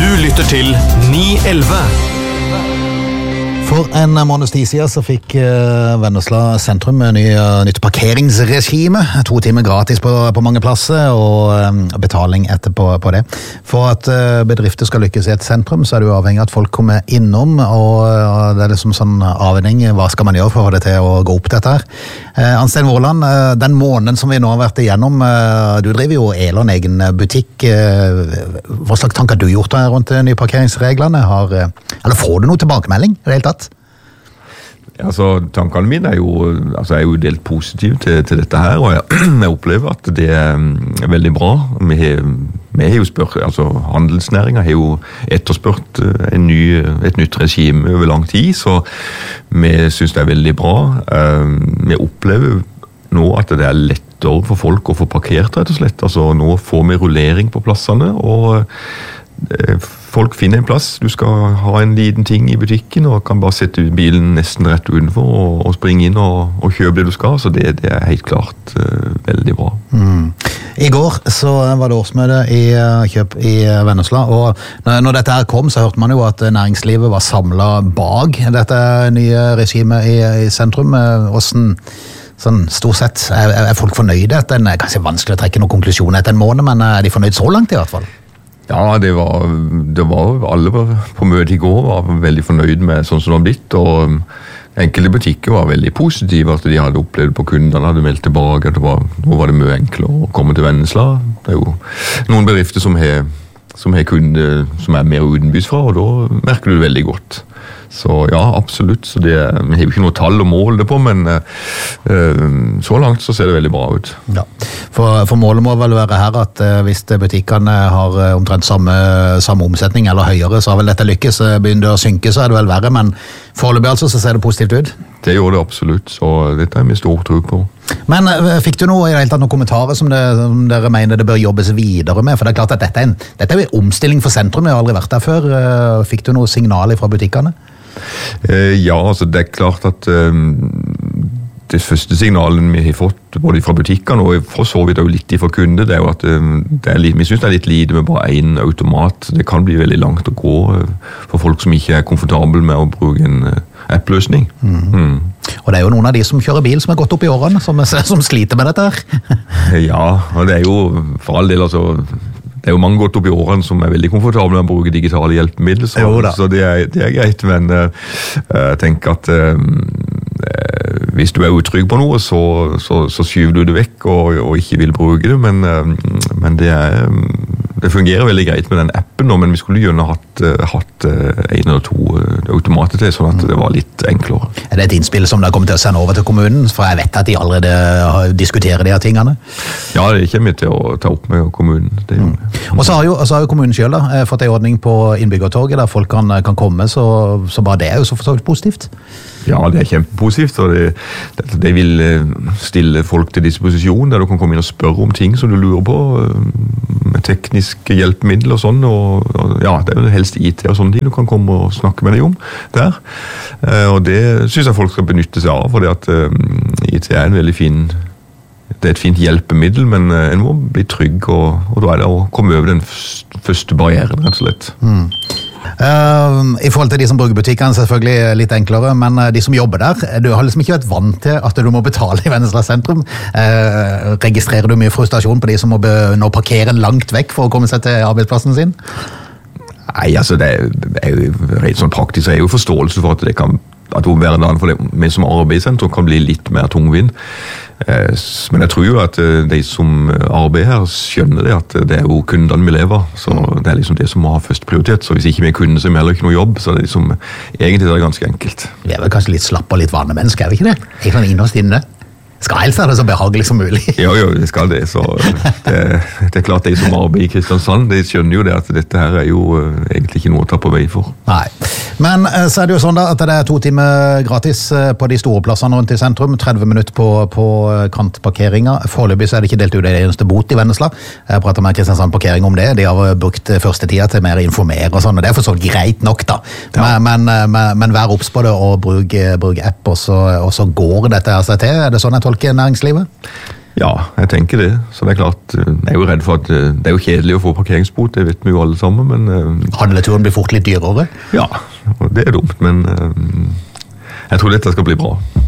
Du lytter til 911. For en måneds tid siden så fikk Vennesla sentrum nytt parkeringsregime. 2 timer gratis på mange plasser, og betaling etterpå på det. For at bedrifter skal lykkes i et sentrum, så er det jo avhengig av at folk kommer innom, og det er liksom sånn avhengig, hva skal man gjøre for å få det til å gå opp dette her? Anstein Vårland, den måneden som vi nå har vært igjennom, du driver jo Elon egen butikk. Hva slags tanker har du gjort rundt de nye parkeringsreglene? Eller får du noe tilbakemelding i det hele tatt? Altså, tankene mine er jo delt positiv til dette her, og jeg opplever at det er veldig bra. Vi har jo spurt, altså handelsnæringen har jo etterspurt et nytt regime over lang tid, så vi synes det er veldig bra. Vi opplever nå at det er lettere for folk å få parkert, rett og slett. Altså, nå får vi rullering på plassene, og folk finner en plass. Du skal ha en liten ting i butikken og kan bare sette bilen nesten rett utenfor og springe inn og kjøpe det du skal, så det er helt klart veldig bra. I går så var det årsmøte i Kjøp i Vennesla, og når dette her kom så hørte man jo at næringslivet var samlet bak dette nye regimet i sentrum. Hvordan sånn stort sett er folk fornøyde? Det er kanskje vanskelig å trekke noen konklusjoner etter en måned, men er de fornøyd så langt i hvert fall? Ja, det var alle på møtet i går var veldig fornøyd med sånn som det har blitt, og enkelte butikker var veldig positive, at de hadde opplevd på kundene, hadde meldt tilbake, at nå var det mye enklere å komme til Vennesla. Det er jo noen bedrifter som har kunder som er mer utenbys fra, og da merker du det veldig godt. Så ja, absolutt. Så vi har jo ikke noe tall å måle det på, men så langt så ser det veldig bra ut. Ja, for målet må vel være her at hvis butikkene har omtrent samme omsetning eller høyere, så har vel dette lykkes. Begynner det å synke, så er det vel verre, men foreløpig altså så ser det positivt ut. Det gjør det absolutt, så dette er vi stor tro på. Men fikk du i det hele tatt noen kommentarer som dere mener det bør jobbes videre med? For det er klart at dette er en omstilling for sentrum, jeg har aldri vært der før. Fikk du noe signal fra butikkene? Ja, altså det er klart at det første signalen vi har fått både fra butikkene og for så vidt også litt fra kunder, det er jo at vi synes det er litt lite med bare en automat. Det kan bli veldig langt å gå for folk som ikke er komfortabel med å bruke en app-løsning. Og det er jo noen av de som kjører bil som har gått opp i årene, som sliter med dette her. Ja, og det er jo for all del altså. Det er jo mange gått opp i årene som er veldig komfortable med å bruke digitale hjelpemidler, så det er greit, men jeg tenker at hvis du er utrygg på noe, så skyver du det vekk og ikke vil bruke det, men det fungerer veldig greit med den appen nå, men vi skulle gjerne hatt 1 eller 2 automater til, sånn at det var litt enklere. Er det et innspill som dere kommer til å sende over til kommunen? For jeg vet at de allerede diskuterer de her tingene. Ja, det kommer vi til å ta opp med kommunen. Det gjør vi. Og så har jo kommunen selv fått en ordning på innbyggertorget der folk kan komme, så bare det er jo så for så positivt. Ja, det er kjempepositivt, og det vil stille folk til disposisjon, der du kan komme inn og spørre om ting som du lurer på, med tekniske hjelpemidler og sånn, og ja, det er jo helst IT og sånne ting du kan komme og snakke med deg om der. Og det synes jeg folk skal benytte seg av, for det at IT er en veldig fin, det er et fint hjelpemiddel, men en må bli trygg, og da er det å komme over den første barrieren, rett og slett. I forhold til de som bruker butikkene, selvfølgelig litt enklere, men de som jobber der, du har liksom ikke vært vant til at du må betale i Vennesla sentrum. Registrerer du mye frustrasjon på de som må nå parkere langt vekk for å komme seg til arbeidsplassen sin? Nei, altså det er jo rett sånn praktisk, så er jo forståelse for at det kan at hverdagen for vi som arbeidssentrum kan bli litt mer tungvint. Men jeg tror jo at de som arbeider her skjønner det, at det er jo kundene vi lever, så det er liksom det som må ha først prioritet. Så hvis ikke vi er kunder, så er vi heller ikke noe jobb, så det er liksom, egentlig er det ganske enkelt. Vi er vel kanskje litt slapp og litt vanlige mennesker, er vi ikke det? Ikke sånn innerst inne. Skal helst være det så behagelig som mulig. Jo, det skal det. Så det er klart de som arbeider i Kristiansand, de skjønner jo det at dette her er jo egentlig ikke noe å ta på vei for. Nei, men så er det jo sånn da at det er 2 timer gratis på de store plassene rundt i sentrum, 30 minutter på kantparkeringer. Foreløpig så er det ikke delt ut det eneste bot i Vennesla. Jeg prater med Kristiansand Parkering om det. De har brukt første tida til mer informere og sånn, og det er for så greit nok da. Ja. Men vær obs på det og bruk app, og så går dette her seg til. Er det sånn jeg tolker næringslivet? Ja, jeg tenker det. Så det er klart, jeg er jo redd for at det er jo kjedelig å få parkeringsbot, det vet vi jo alle sammen, men... Handleturen blir fort litt dyrere? Ja, og det er dumt, men jeg tror dette skal bli bra.